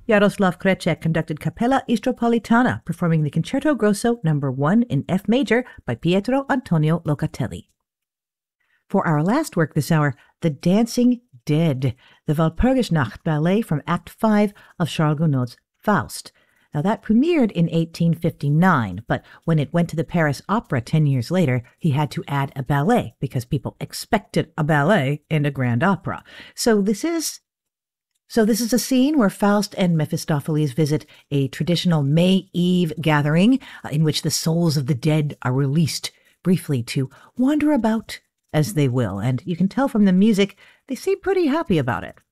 Jaroslav Krecek conducted Capella Istropolitana, performing the Concerto Grosso No. 1 in F major by Pietro Antonio Locatelli. For our last work this hour, The Dancing Dead, the Walpurgisnacht ballet from Act 5 of Charles Gounod's Faust. Now that premiered in 1859, but when it went to the Paris Opera 10 years later, he had to add a ballet because people expected a ballet in a grand opera. So this is a scene where Faust and Mephistopheles visit a traditional May Eve gathering in which the souls of the dead are released briefly to wander about as they will. And you can tell from the music, they seem pretty happy about it.